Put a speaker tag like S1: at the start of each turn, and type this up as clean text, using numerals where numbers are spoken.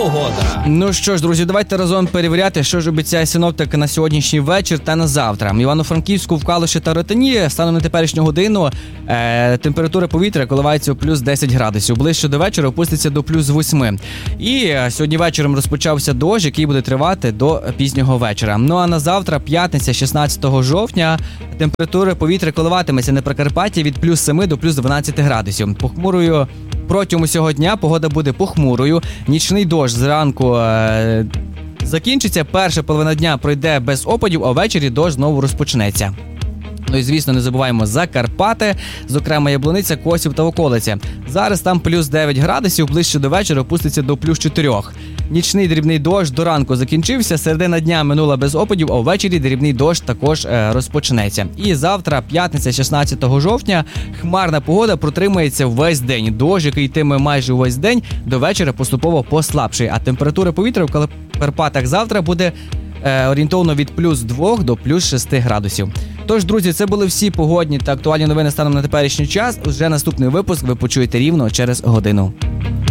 S1: погода.
S2: Ну що ж, друзі, давайте разом перевіряти, що ж обіцяє синоптик на сьогоднішній вечір та на завтра. В Івано-Франківську, в Калуші та Ротині станом на теперішню годину температура повітря коливається у плюс 10 градусів. Ближче до вечора опуститься до плюс 8. І сьогодні вечором розпочався дощ, який буде тривати до пізнього вечора. Ну а на завтра, п'ятниця, 16 жовтня, температура повітря коливатиметься на Прикарпатті від плюс 7 до плюс 12 градусів. Похмурою протягом усього дня погода буде похмурою. Нічний дощ зранку закінчиться. Перша половина дня пройде без опадів, а ввечері дощ знову розпочнеться. Ну і, звісно, не забуваємо Закарпати, зокрема Яблуниця, Косів та околиці. Зараз там плюс 9 градусів, ближче до вечора опуститься до плюс 4. Нічний дрібний дощ до ранку закінчився, середина дня минула без опадів, а ввечері дрібний дощ також розпочнеться. І завтра, п'ятниця, 16 жовтня, хмарна погода протримається весь день. Дощ, який йтиме майже увесь день, до вечора поступово послабшає, а температура повітря в Карпатах завтра буде орієнтовно від плюс 2 до плюс 6 градусів. Тож, друзі, це були всі погодні та актуальні новини станом на теперішній час. Уже наступний випуск ви почуєте рівно через годину.